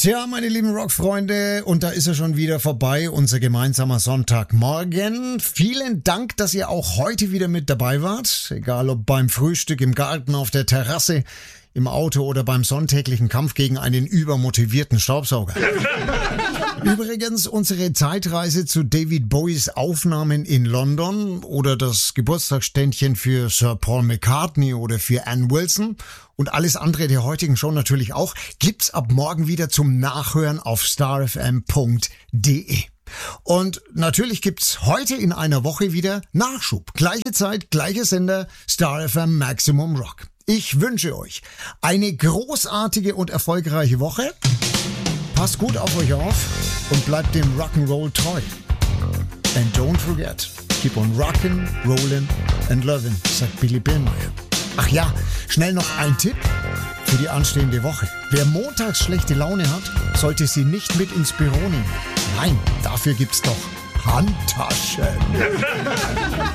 Tja, meine lieben Rockfreunde, und da ist er schon wieder vorbei, unser gemeinsamer Sonntagmorgen. Vielen Dank, dass ihr auch heute wieder mit dabei wart, egal ob beim Frühstück, im Garten, auf der Terrasse, im Auto oder beim sonntäglichen Kampf gegen einen übermotivierten Staubsauger. Übrigens, unsere Zeitreise zu David Bowies Aufnahmen in London oder das Geburtstagsständchen für Sir Paul McCartney oder für Ann Wilson und alles andere der heutigen Show natürlich auch, gibt's ab morgen wieder zum Nachhören auf starfm.de. Und natürlich gibt's heute in einer Woche wieder Nachschub. Gleiche Zeit, gleicher Sender, Star FM Maximum Rock. Ich wünsche euch eine großartige und erfolgreiche Woche. Passt gut auf euch auf und bleibt dem Rock'n'Roll treu. And don't forget, keep on rockin', rollin' and lovin', sagt Billy Billmeyer. Ach ja, schnell noch ein Tipp für die anstehende Woche. Wer montags schlechte Laune hat, sollte sie nicht mit ins Büro nehmen. Nein, dafür gibt's doch Handtaschen.